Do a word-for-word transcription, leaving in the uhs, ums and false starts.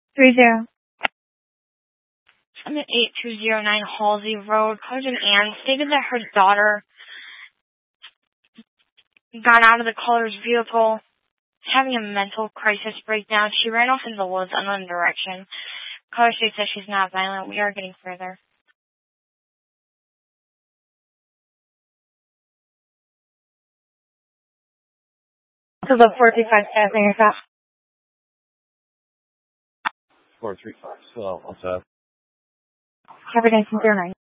Three zero. I'm at eight two zero nine Halsey Road. Cousin Ann stated that her daughter got out of the caller's vehicle having a mental crisis breakdown. She ran off in the woods unknown direction. Caller states that she's not violent. We are getting further. To the four three five staff in your shop. Four three five. So what's up? Have a nice zero nine.